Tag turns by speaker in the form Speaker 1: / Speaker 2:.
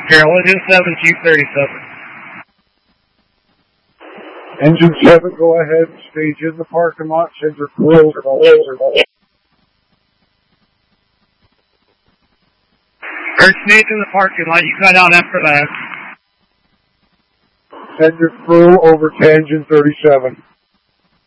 Speaker 1: Carolyn 7, Chief 37.
Speaker 2: Engine 7, go ahead, stage in the parking lot, send your crew over.
Speaker 1: Kurt Snaith in the parking lot, you cut out after that.
Speaker 2: Send your crew over to engine 37.